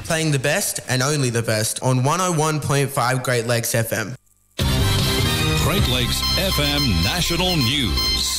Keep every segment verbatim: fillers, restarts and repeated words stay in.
playing the best and only the best on one oh one point five Great Lakes F M. Great Lakes F M National News.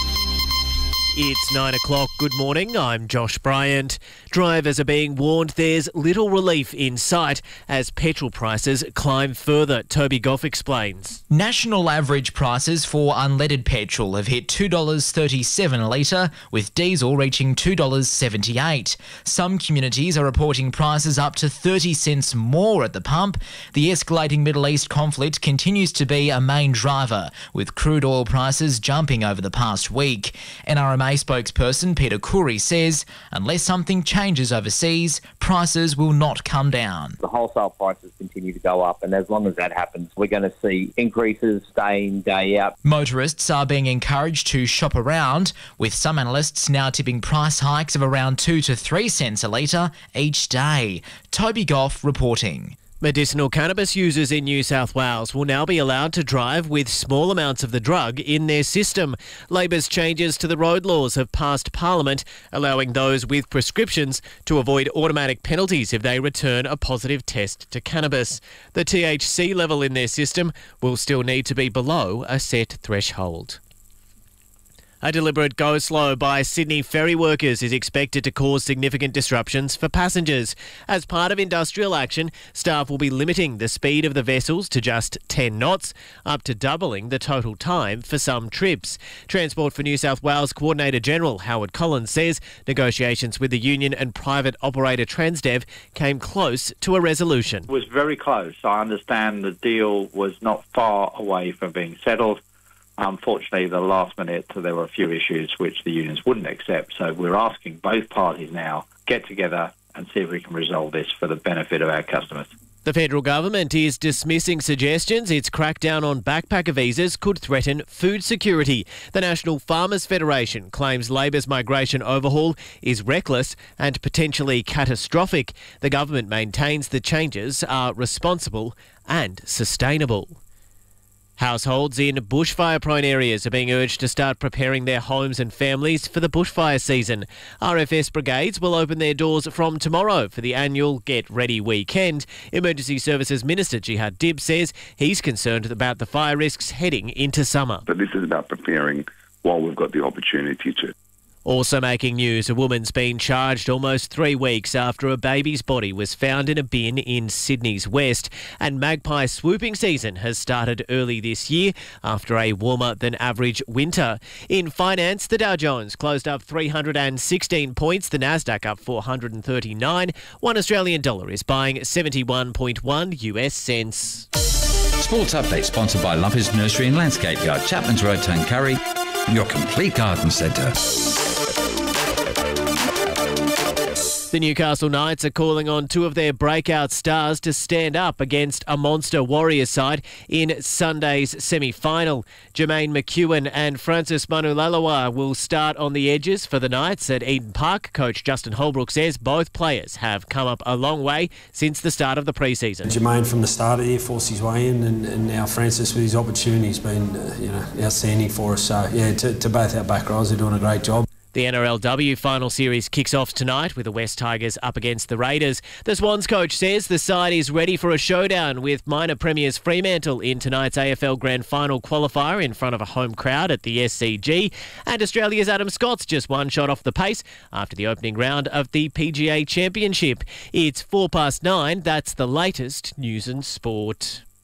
It's nine o'clock. Good morning. I'm Josh Bryant. Drivers are being warned there's little relief in sight as petrol prices climb further. Toby Goff explains. National average prices for unleaded petrol have hit two dollars thirty-seven a litre, with diesel reaching two dollars seventy-eight. Some communities are reporting prices up to thirty cents more at the pump. The escalating Middle East conflict continues to be a main driver, with crude oil prices jumping over the past week. N R M A spokesperson Peter Khoury says unless something changes overseas, prices will not come down. The wholesale prices continue to go up, and as long as that happens, we're going to see increases day in, day out. Motorists are being encouraged to shop around, with some analysts now tipping price hikes of around two to three cents a litre each day. Toby Goff reporting. Medicinal cannabis users in New South Wales will now be allowed to drive with small amounts of the drug in their system. Labor's changes to the road laws have passed Parliament, allowing those with prescriptions to avoid automatic penalties if they return a positive test to cannabis. The T H C level in their system will still need to be below a set threshold. A deliberate go-slow by Sydney ferry workers is expected to cause significant disruptions for passengers. As part of industrial action, staff will be limiting the speed of the vessels to just ten knots, up to doubling the total time for some trips. Transport for New South Wales Coordinator General Howard Collins says negotiations with the union and private operator Transdev came close to a resolution. It was very close. I understand the deal was not far away from being settled. Unfortunately, the last minute, there were a few issues which the unions wouldn't accept. So we're asking both parties now get together and see if we can resolve this for the benefit of our customers. The federal government is dismissing suggestions its crackdown on backpacker visas could threaten food security. The National Farmers Federation claims Labor's migration overhaul is reckless and potentially catastrophic. The government maintains the changes are responsible and sustainable. Households in bushfire-prone areas are being urged to start preparing their homes and families for the bushfire season. R F S brigades will open their doors from tomorrow for the annual Get Ready weekend. Emergency Services Minister Jihad Dib says he's concerned about the fire risks heading into summer. But this is about preparing while we've got the opportunity to. Also making news, a woman's been charged almost three weeks after a baby's body was found in a bin in Sydney's west. And magpie swooping season has started early this year after a warmer than average winter. In finance, the Dow Jones closed up three hundred sixteen points, the Nasdaq up four hundred thirty-nine. One Australian dollar is buying seventy-one point one U S cents. Sports Update sponsored by Lumpers Nursery and Landscape Yard, Chapman's Road, Tuncurry, your complete garden centre. The Newcastle Knights are calling on two of their breakout stars to stand up against a monster Warriors side in Sunday's semi-final. Jermaine McEwen and Francis Manulalawa will start on the edges for the Knights at Eden Park. Coach Justin Holbrook says both players have come up a long way since the start of the pre-season. Jermaine from the start of the year forced his way in, and, and now Francis with his opportunity has been uh, you know, outstanding for us. So, yeah, to, to both our back rows, they're doing a great job. The N R L W final series kicks off tonight with the West Tigers up against the Raiders. The Swans coach says the side is ready for a showdown with minor premiers Fremantle in tonight's A F L Grand Final qualifier in front of a home crowd at the S C G. And Australia's Adam Scott's just one shot off the pace after the opening round of the P G A Championship. It's four past nine. That's the latest news and sport.